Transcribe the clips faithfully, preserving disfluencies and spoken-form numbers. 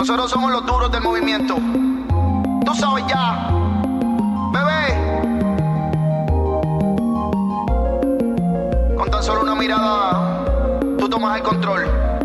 Nosotros somos los duros del movimiento. Tú sabes ya, bebé. Con tan solo una mirada, tú tomas el control.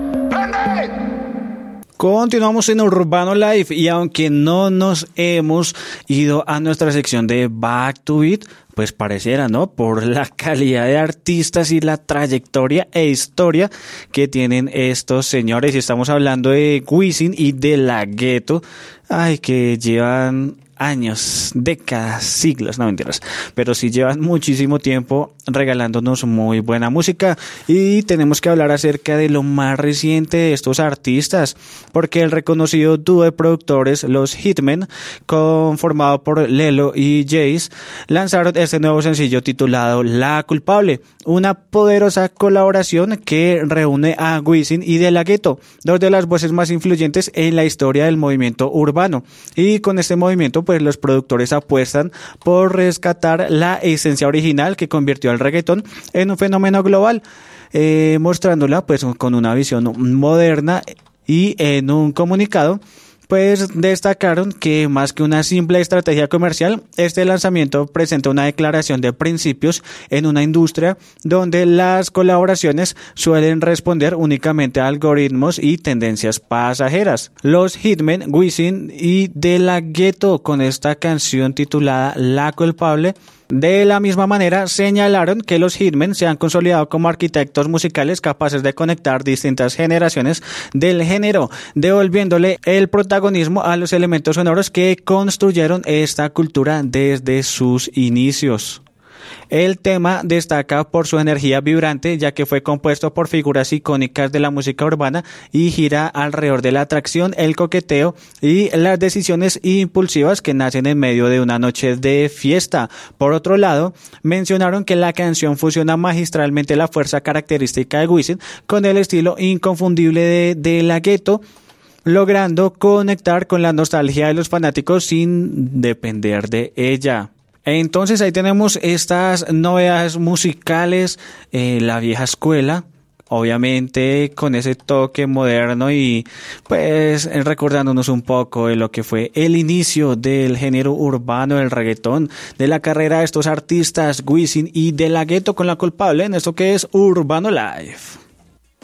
¡Prende! Continuamos en Urbano Live y aunque no nos hemos ido a nuestra sección de Back to Beat, pues pareciera, ¿no? Por la calidad de artistas y la trayectoria e historia que tienen estos señores. Y estamos hablando de Wisin y De La Ghetto, ay, que llevan años, décadas, siglos, no mentiras, pero sí llevan muchísimo tiempo regalándonos muy buena música. Y tenemos que hablar acerca de lo más reciente de estos artistas, porque el reconocido dúo de productores, los Hitmen, conformado por Lelo y Jace, lanzaron este nuevo sencillo titulado La Culpable, una poderosa colaboración que reúne a Wisin y De La Ghetto, dos de las voces más influyentes en la historia del movimiento urbano. Y con este movimiento, pues los productores apuestan por rescatar la esencia original que convirtió al reggaetón en un fenómeno global, eh, mostrándola pues con una visión moderna. Y en un comunicado pues destacaron que más que una simple estrategia comercial, este lanzamiento presenta una declaración de principios en una industria donde las colaboraciones suelen responder únicamente a algoritmos y tendencias pasajeras. Los Hitmen, Wisin y De La Ghetto, con esta canción titulada La Culpable, de la misma manera señalaron que los Hitmen se han consolidado como arquitectos musicales capaces de conectar distintas generaciones del género, devolviéndole el protagonismo a los elementos sonoros que construyeron esta cultura desde sus inicios. El tema destaca por su energía vibrante, ya que fue compuesto por figuras icónicas de la música urbana y gira alrededor de la atracción, el coqueteo y las decisiones impulsivas que nacen en medio de una noche de fiesta. Por otro lado, mencionaron que la canción fusiona magistralmente la fuerza característica de Wisin con el estilo inconfundible de De La Ghetto, logrando conectar con la nostalgia de los fanáticos sin depender de ella. Entonces ahí tenemos estas novedades musicales, eh, la vieja escuela, obviamente con ese toque moderno y pues recordándonos un poco de lo que fue el inicio del género urbano del reggaetón, de la carrera de estos artistas Wisin y De La Ghetto con La Culpable en esto que es Urbano Live.